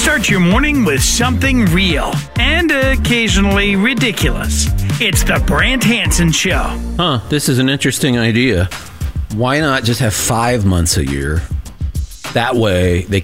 Start your morning with something real and occasionally ridiculous. It's the Brant Hansen Show. This is an interesting idea. Why not just have 5 months a year? That way they